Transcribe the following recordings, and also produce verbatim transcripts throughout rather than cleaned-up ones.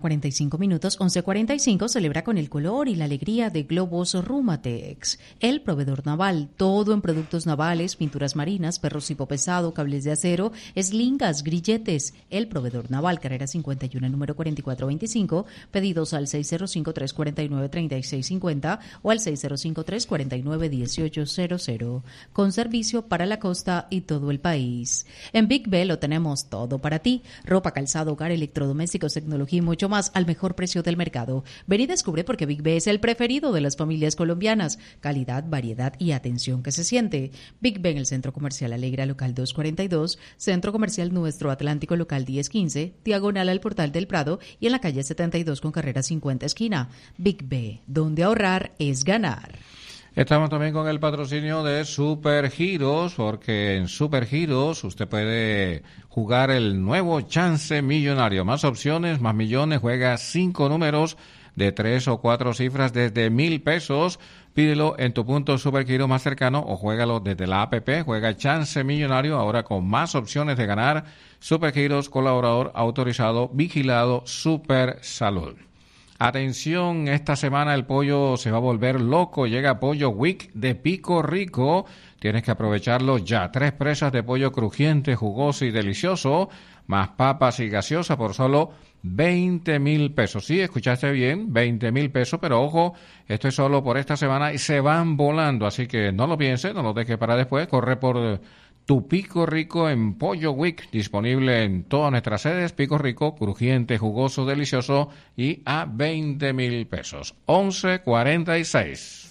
cuarenta y cinco minutos, once cuarenta y cinco, celebra con el color y la alegría de Globos Rumatex, el proveedor naval, todo en productos navales, pinturas marinas, perro cipo pesado, cables de acero, eslingas, grilletes, el proveedor naval, carrera cincuenta y uno, número cuarenta y cuatro veinticinco, pedidos al seis cero cinco, tres cuatro nueve, tres seis cinco cero o al seis cero cinco, tres cuatro nueve, uno ocho cero cero, con servicio para la costa y todo el país. En Big B lo tenemos todo para ti, ropa, calzado, hogar, electrodomésticos, tecnología y mucho más al mejor precio del mercado. Ven y descubre por qué Big B es el preferido de las familias colombianas. Calidad, variedad y atención que se siente. Big B en el Centro Comercial Alegra, local doscientos cuarenta y dos, Centro Comercial Nuestro Atlántico, local diez quince, diagonal al Portal del Prado y en la calle setenta y dos con carrera cincuenta esquina. Big B, donde ahorrar es ganar. Estamos también con el patrocinio de Supergiros, porque en Supergiros usted puede jugar el nuevo Chance Millonario. Más opciones, más millones, juega cinco números de tres o cuatro cifras desde mil pesos. Pídelo en tu punto Supergiro más cercano o juégalo desde la app. Juega Chance Millonario ahora con más opciones de ganar. Supergiros, colaborador autorizado, vigilado, Super Salud. Atención, esta semana el pollo se va a volver loco. Llega Pollo Week de Pico Rico. Tienes que aprovecharlo ya. Tres presas de pollo crujiente, jugoso y delicioso, más papas y gaseosa por solo veinte mil pesos. Sí, escuchaste bien, veinte mil pesos, pero ojo, esto es solo por esta semana y se van volando. Así que no lo pienses, no lo dejes para después. Corre por tu Pico Rico en Pollo Week, disponible en todas nuestras sedes. Pico Rico, crujiente, jugoso, delicioso y a veinte mil pesos. once cuarenta y seis.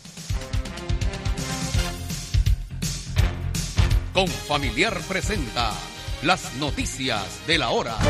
Confamiliar presenta las noticias de la hora.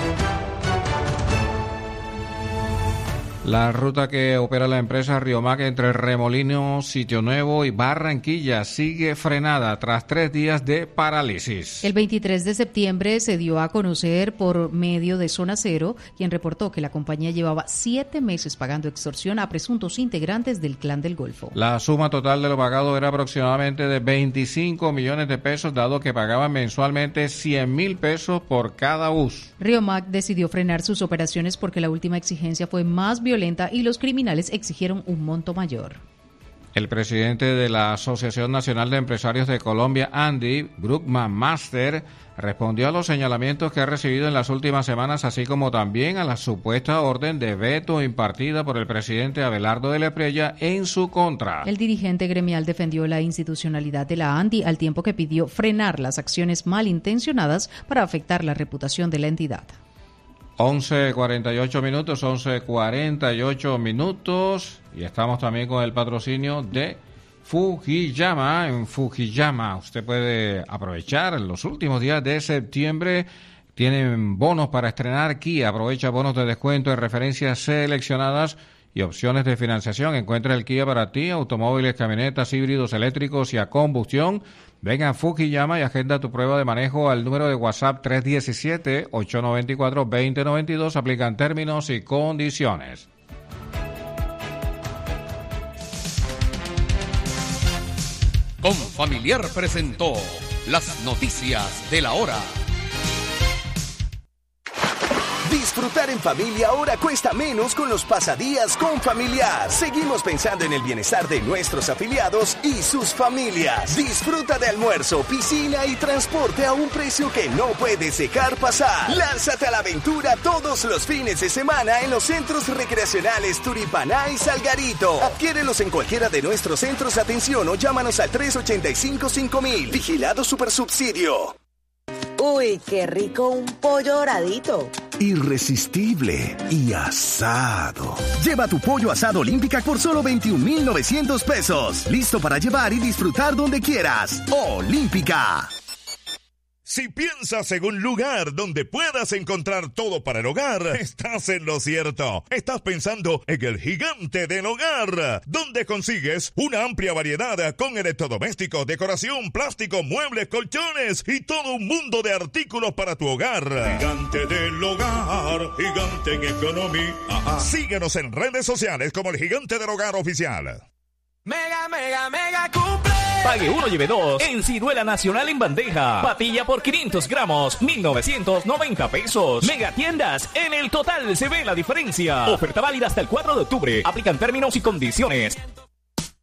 La ruta que opera la empresa Riomac entre Remolinos, Sitio Nuevo y Barranquilla sigue frenada tras tres días de parálisis. El veintitrés de septiembre se dio a conocer por medio de Zona Cero, quien reportó que la compañía llevaba siete meses pagando extorsión a presuntos integrantes del Clan del Golfo. La suma total de lo pagado era aproximadamente de veinticinco millones de pesos, dado que pagaban mensualmente cien mil pesos por cada bus. Riomac decidió frenar sus operaciones porque la última exigencia fue más violenta y los criminales exigieron un monto mayor. El presidente de la Asociación Nacional de Empresarios de Colombia, Andy Brookman Master, respondió a los señalamientos que ha recibido en las últimas semanas, así como también a la supuesta orden de veto impartida por el presidente Abelardo de la Espriella en su contra. El dirigente gremial defendió la institucionalidad de la ANDI al tiempo que pidió frenar las acciones malintencionadas para afectar la reputación de la entidad. once cuarenta y ocho minutos, once cuarenta y ocho minutos, y estamos también con el patrocinio de Fujiyama. En Fujiyama usted puede aprovechar los últimos días de septiembre. Tienen bonos para estrenar Kia. Aprovecha bonos de descuento en referencias seleccionadas y opciones de financiación. Encuentra el Kia para ti, automóviles, camionetas, híbridos, eléctricos y a combustión. Ven a Fujiyama y agenda tu prueba de manejo al número de WhatsApp tres uno siete, ocho nueve cuatro, dos cero nueve dos. Aplican términos y condiciones. Confamiliar presentó las noticias de la hora. Disfrutar en familia ahora cuesta menos con los pasadías Confamiliar. Seguimos pensando en el bienestar de nuestros afiliados y sus familias. Disfruta de almuerzo, piscina y transporte a un precio que no puedes dejar pasar. Lánzate a la aventura todos los fines de semana en los centros recreacionales Turipaná y Salgarito. Adquiérelos en cualquiera de nuestros centros de atención o llámanos al tres ocho cinco, cinco mil. Vigilado Supersubsidio. Uy, qué rico un pollo doradito. Irresistible y asado. Lleva tu pollo asado Olímpica por solo veintiún mil novecientos pesos. Listo para llevar y disfrutar donde quieras. Olímpica. Si piensas en un lugar donde puedas encontrar todo para el hogar, estás en lo cierto. Estás pensando en el Gigante del Hogar, donde consigues una amplia variedad con electrodomésticos, decoración, plástico, muebles, colchones y todo un mundo de artículos para tu hogar. Gigante del Hogar, gigante en economía. Síguenos en redes sociales como el Gigante del Hogar Oficial. Mega, mega, mega cumple. Pague uno, lleve dos. En Ciruela Nacional en bandeja. Patilla por quinientos gramos, mil novecientos noventa pesos. Mega tiendas, en el total se ve la diferencia. Oferta válida hasta el cuatro de octubre. Aplican términos y condiciones.